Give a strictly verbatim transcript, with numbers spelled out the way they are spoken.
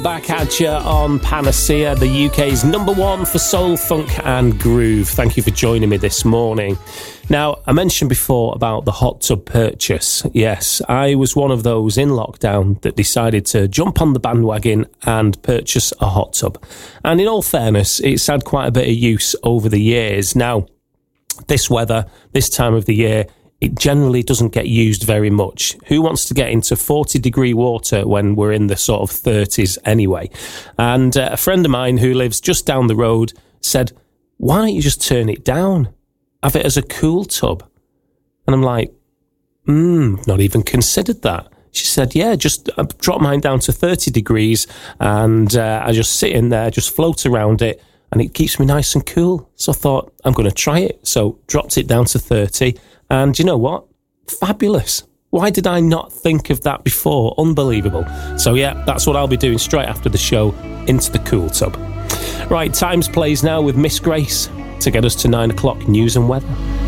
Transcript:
Back at you on Panacea, the U K's number one for soul, funk and groove. Thank you for joining me this morning. Now, I mentioned before about the hot tub purchase. Yes, I was one of those in lockdown that decided to jump on the bandwagon and purchase a hot tub. And in all fairness, it's had quite a bit of use over the years. Now, this weather, this time of the year, it generally doesn't get used very much. Who wants to get into forty degree water when we're in the sort of thirties anyway? And uh, a friend of mine who lives just down the road said, why don't you just turn it down? Have it as a cool tub. And I'm like, hmm, not even considered that. She said, yeah, just uh, drop mine down to thirty degrees and uh, I just sit in there, just float around it and it keeps me nice and cool. So I thought, I'm going to try it. So dropped it down to thirty. And you know what? Fabulous. Why did I not think of that before? Unbelievable. So yeah, that's what I'll be doing straight after the show, into the cool tub. Right, Times plays now with Miss Grace to get us to nine o'clock news and weather.